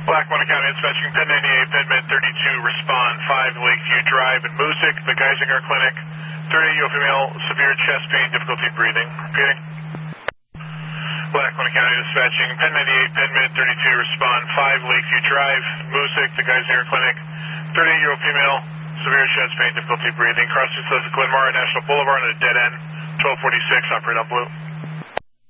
Lackawanna County dispatching, Penn 98, Penn Med 32, respond 5 Lakeview Drive in Moosic, the Geisinger Clinic, 38-year-old female, severe chest pain, difficulty breathing. Repeating. Lackawanna County dispatching, Penn 98, Penn Med 32, respond 5 Lakeview Drive, Moosic, the Geisinger Clinic, 38-year-old female, severe chest pain, difficulty breathing. Crossing Glenmara National Boulevard on a dead end, 1246, operate on blue.